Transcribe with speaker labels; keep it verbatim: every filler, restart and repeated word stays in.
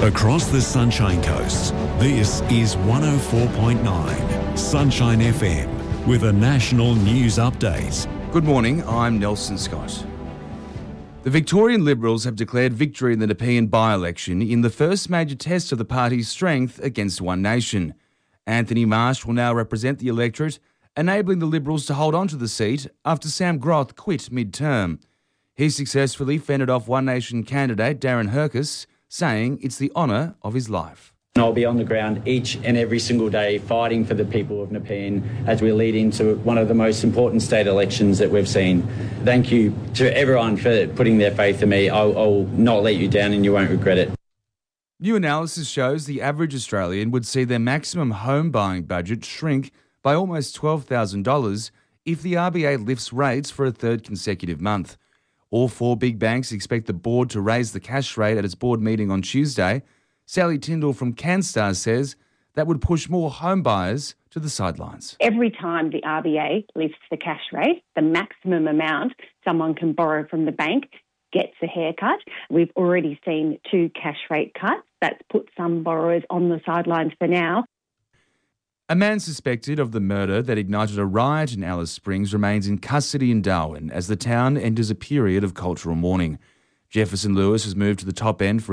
Speaker 1: Across the Sunshine Coast, this is one oh four point nine Sunshine F M with a national news update.
Speaker 2: Good morning, I'm Nelson Scott. The Victorian Liberals have declared victory in the Nepean by-election in the first major test of the party's strength against One Nation. Anthony Marsh will now represent the electorate, enabling the Liberals to hold on to the seat after Sam Groth quit mid-term. He successfully fended off One Nation candidate Darren Hercus, saying it's the honour of his life.
Speaker 3: I'll be on the ground each and every single day fighting for the people of Nepean as we lead into one of the most important state elections that we've seen. Thank you to everyone for putting their faith in me. I'll, I'll not let you down and you won't regret it.
Speaker 2: New analysis shows the average Australian would see their maximum home buying budget shrink by almost twelve thousand dollars if the R B A lifts rates for a third consecutive month. All four big banks expect the board to raise the cash rate at its board meeting on Tuesday. Sally Tyndall from CanStar says that would push more home buyers to the sidelines.
Speaker 4: Every time the R B A lifts the cash rate, the maximum amount someone can borrow from the bank gets a haircut. We've already seen two cash rate cuts. That's put some borrowers on the sidelines for now.
Speaker 2: A man suspected of the murder that ignited a riot in Alice Springs remains in custody in Darwin as the town enters a period of cultural mourning. Jefferson Lewis has moved to the top end for